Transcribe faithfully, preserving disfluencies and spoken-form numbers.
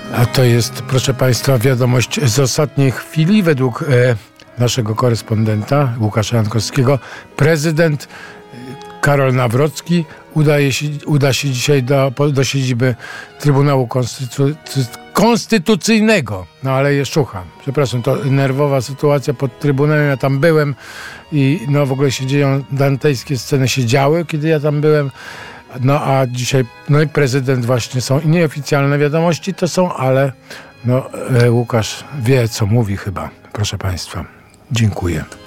A to jest, proszę Państwa, wiadomość z ostatniej chwili. Według e, naszego korespondenta Łukasza Jankowskiego prezydent Karol Nawrocki udaje się, uda się dzisiaj do, do siedziby Trybunału Konstytu- Konstytucyjnego. No ale je szucham. Przepraszam, to nerwowa sytuacja pod Trybunałem. Ja tam byłem i no w ogóle się dzieją dantejskie sceny, się działy, kiedy ja tam byłem. No a dzisiaj, no i prezydent właśnie są i nieoficjalne wiadomości to są, ale no e, Łukasz wie, co mówi chyba. Proszę Państwa, dziękuję.